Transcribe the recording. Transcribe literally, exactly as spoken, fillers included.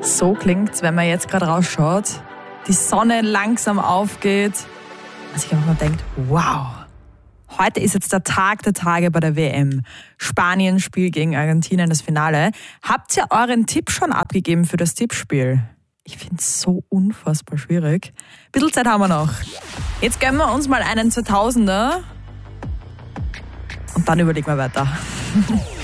So klingt's, wenn man jetzt gerade rausschaut, die Sonne langsam aufgeht, und sich einfach mal denkt, wow, heute ist jetzt der Tag der Tage bei der W M. Spanien spielt gegen Argentinien das Finale. Habt ihr euren Tipp schon abgegeben für das Tippspiel? Ich finde es so unfassbar schwierig. Ein bisschen Zeit haben wir noch. Jetzt gönnen wir uns mal einen zweitausender und dann überlegen wir weiter.